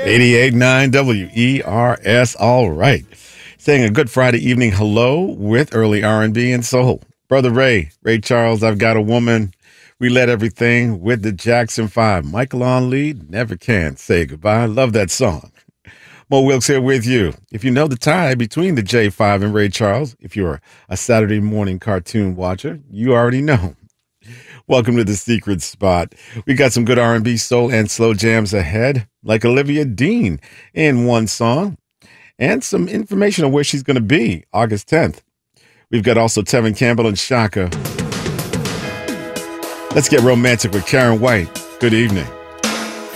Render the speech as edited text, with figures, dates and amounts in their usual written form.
88.9 WERS. All right. Saying a good Friday evening hello with early R&B and soul. Brother Ray Charles, I've Got a Woman. We Let Everything with the Jackson 5. Michael on lead, Never Can Say Goodbye. Love that song. Mo Wilkes here with you. If you know the tie between the J5 and Ray Charles, if you're a Saturday morning cartoon watcher, you already know. Welcome to the secret spot. We got some good R&B, soul, and slow jams ahead, like Olivia Dean in one song, and some information on where she's going to be August 10th. We've got also Tevin Campbell and Shaka. Let's get romantic with Karen White. Good evening.